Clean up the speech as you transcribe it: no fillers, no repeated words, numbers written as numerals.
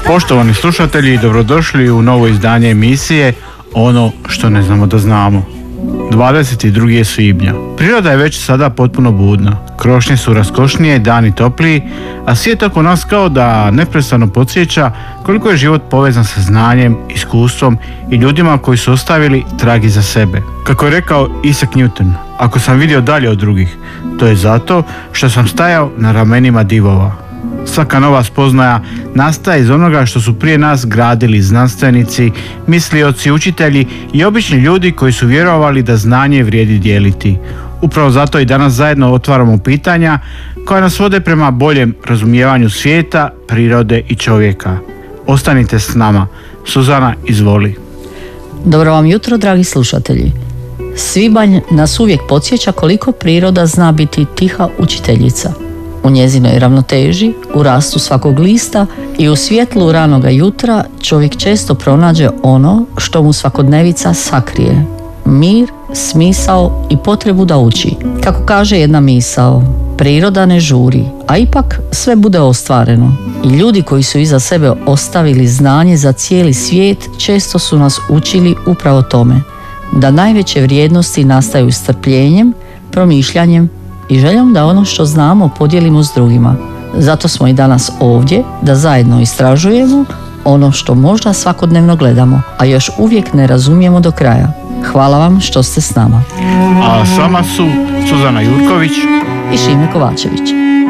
Poštovani slušatelji, dobrodošli u novo izdanje emisije Ono što ne znamo da znamo. 22. svibnja. Priroda je već sada potpuno budna. Krošnje su raskošnije, dani topliji, a svijet oko nas kao da neprestano podsjeća koliko je život povezan sa znanjem, iskustvom i ljudima koji su ostavili trag iza sebe. Kako je rekao Isaac Newton, ako sam vidio dalje od drugih, to je zato što sam stajao na ramenima divova. Svaka nova spoznaja nastaje iz onoga što su prije nas gradili znanstvenici, mislioci, učitelji i obični ljudi koji su vjerovali da znanje vrijedi dijeliti. Upravo zato i danas zajedno otvaramo pitanja koja nas vode prema boljem razumijevanju svijeta, prirode i čovjeka. Ostanite s nama. Suzana, izvoli. Dobro vam jutro, dragi slušatelji. Svibanj nas uvijek podsjeća koliko priroda zna biti tiha učiteljica. U njezinoj ravnoteži, u rastu svakog lista i u svjetlu ranoga jutra čovjek često pronađe ono što mu svakodnevica sakrije. Mir, smisao i potrebu da uči. Kako kaže jedna misao, priroda ne žuri, a ipak sve bude ostvareno. I ljudi koji su iza sebe ostavili znanje za cijeli svijet često su nas učili upravo tome, da najveće vrijednosti nastaju strpljenjem, promišljanjem i željom da ono što znamo podijelimo s drugima. Zato smo i danas ovdje da zajedno istražujemo ono što možda svakodnevno gledamo, a još uvijek ne razumijemo do kraja. Hvala vam što ste s nama. A s vama su Suzana Jurković i Šime Kovačević.